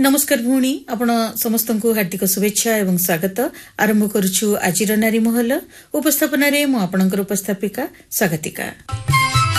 नमस्कार भूणी आपण समस्त हार्दिक शुभेच्छा एवं स्वागत आरंभ करुछु आज नारी महल उपस्थापन मु आपणकर उपस्थापिका स्वागतिका।